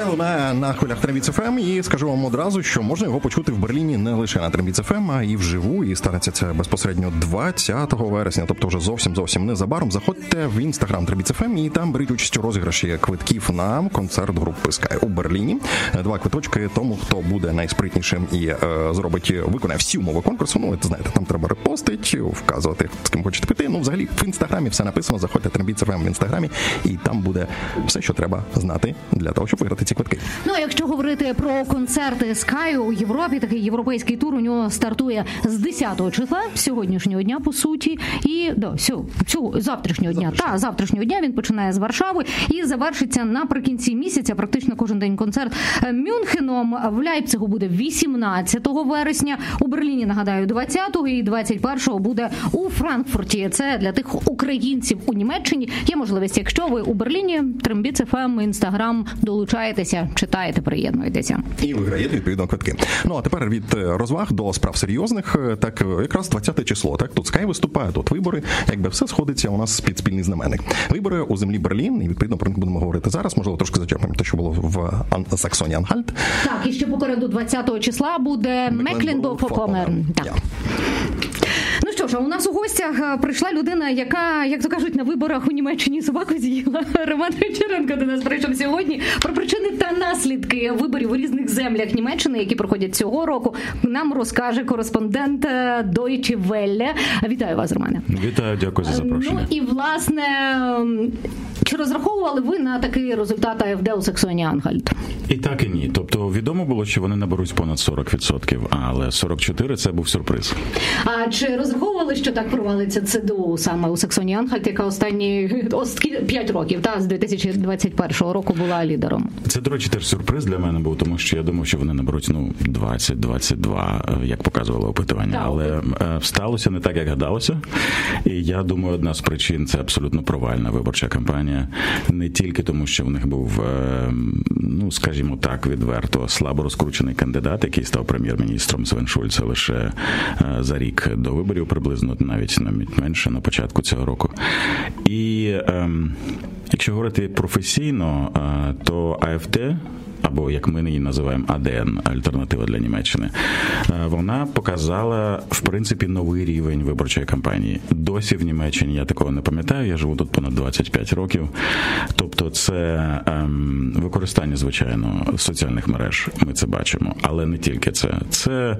Скай лунає на хвилях Трембіц ФМ, і скажу вам одразу, що можна його почути в Берліні не лише на Трембіц ФМ, а і вживу, і станеться це безпосередньо 20 вересня, тобто вже зовсім незабаром. Заходьте в інстаграм Трембіц ФМ і там беріть участь у розіграші квитків на концерт групи Скай у Берліні. 2 квиточки тому, хто буде найспритнішим і виконає всі умови конкурсу. Ну, ви знаєте, там треба репостити, вказувати, з ким хочете піти. Ну, взагалі, в інстаграмі все написано, заходьте Трембіц ФМ в інстаграмі, і там буде все, що треба знати для того, щоб виграти ці квитки. Ну, а якщо говорити про концерти Скай у Європі, такий європейський тур у нього стартує з 10-го числа, сьогоднішнього дня, по суті, і завтрашнього дня. Завтрашнього дня він починає з Варшави і завершиться наприкінці місяця, практично кожен день концерт Мюнхеном. В Лейпцигу буде 18 вересня, у Берліні, нагадаю, 20-го і 21-го буде у Франкфурті. Це для тих українців у Німеччині. Є можливість, якщо ви у Берліні, Трембіц ФМ, Інстаграм, долучаєтеся, читаєте, приєднуєтеся. І виграєте, відповідно, квитки. Ну, а тепер від розваг до справ серйозних. Так, якраз 20 число, так? Тут Скай виступає, тут вибори. Якби все сходиться у нас під спільний знаменник. Вибори у землі Берлін, і, відповідно, про них будемо говорити зараз. Можливо, трошки зачерпнемо те, що було в Саксонії-Анхальт. Так, і ще попереду 20 числа буде Мекленбург-Форпомерн. Так. Ну що ж, у нас у гостях прийшла людина, яка, як то кажуть, на виборах у Німеччині собаку з'їла. Роман Гончаренко до нас прийшов сьогодні. Про причини та наслідки виборів у різних землях Німеччини, які проходять цього року, нам розкаже кореспондент Deutsche Welle. Вітаю вас, Романе. Вітаю, дякую за запрошення. Ну і, власне, чи розраховували ви на такий результат АФД у Саксонії-Анхальт? І так, і ні. Тобто відомо було, що вони наберуть понад 40%, але 44% – це був сюрприз. А чи розраховували, що так провалиться ЦДУ саме у Саксонії-Анхальт, яка останні 5 років, з 2021 року була лідером? Це, до речі, теж сюрприз для мене був, тому що я думав, що вони наберуть 20-22, як показувало опитування. Так. Але сталося не так, як гадалося. І я думаю, одна з причин – це абсолютно провальна виборча кампанія. Не тільки тому, що в них був, скажімо так, відверто слабо розкручений кандидат, який став прем'єр-міністром Свен Шульц лише за рік до виборів, приблизно навіть менше на початку цього року. І якщо говорити професійно, то АФД, або, як ми її називаємо, АДН, альтернатива для Німеччини, вона показала, в принципі, новий рівень виборчої кампанії. Досі в Німеччині я такого не пам'ятаю, я живу тут понад 25 років. Тобто це використання, звичайно, соціальних мереж, ми це бачимо, але не тільки це. Це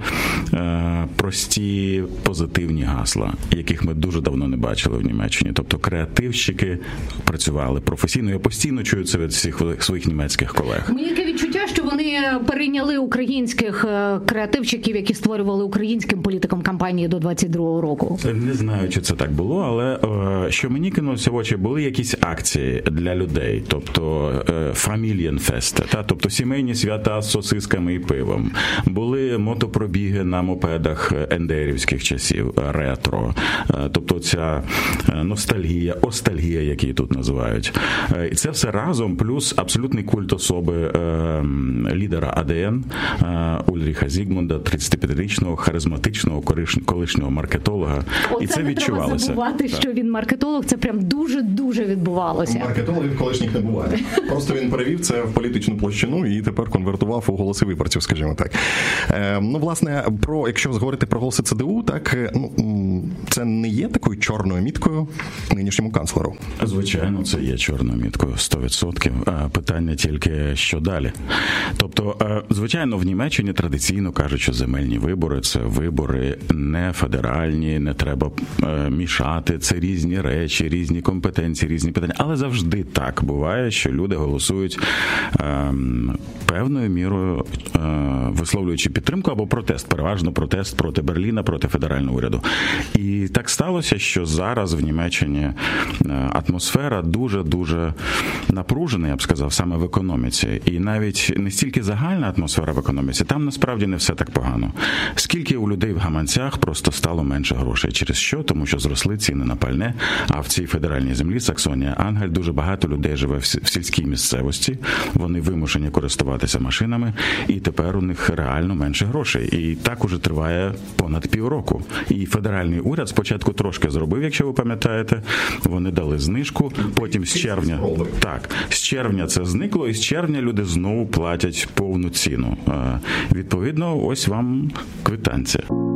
прості, позитивні гасла, яких ми дуже давно не бачили в Німеччині. Тобто креативщики працювали професійно. Я постійно чую це від всіх своїх німецьких колег. Відчуття, що вони перейняли українських креативщиків, які створювали українським політикам кампанії до 22-го року. Не знаю, чи це так було, але що мені кинулося в очі, були якісь акції для людей, тобто Familienfeste, тобто сімейні свята з сосисками і пивом. Були мотопробіги на мопедах ендерівських часів, ретро, тобто ця ностальгія, остальгія, як її тут називають. І це все разом, плюс абсолютний культ особи лідера АДН Ульріха Зігмунда, 35-річного, харизматичного, колишнього маркетолога. І це відчувалося. Не треба забувати, що він маркетолог, це прям дуже-дуже відбувалося. Маркетологів колишніх не буває. Просто він перевів це в політичну площину і тепер конвертував у голоси виборців, скажімо так. Власне, якщо говорити про голоси ЦДУ, так, це не є такою чорною міткою нинішньому канцлеру? Звичайно, це є чорною міткою, 100%. Питання тільки, що далі. Тобто, звичайно, в Німеччині традиційно кажуть, що земельні вибори – це вибори не федеральні, не треба мішати, це різні речі, різні компетенції, різні питання. Але завжди так буває, що люди голосують певною мірою, висловлюючи підтримку або протест, переважно протест проти Берліна, проти федерального уряду. І так сталося, що зараз в Німеччині атмосфера дуже-дуже напружена, я б сказав, саме в економіці. І навіть не стільки загальна атмосфера в економіці, там насправді не все так погано. Скільки у людей в гаманцях просто стало менше грошей. Через що? Тому що зросли ціни на пальне, а в цій федеральній землі, Саксонія-Анхальт, дуже багато людей живе в сільській місцевості, вони вимушені користуватися машинами, і тепер у них реально менше грошей. І так уже триває понад півроку. І федеральний уряд спочатку трошки зробив, якщо ви пам'ятаєте, вони дали знижку, потім з червня це зникло, і з червня люди знову знову платять повну ціну. Відповідно, ось вам квитанція.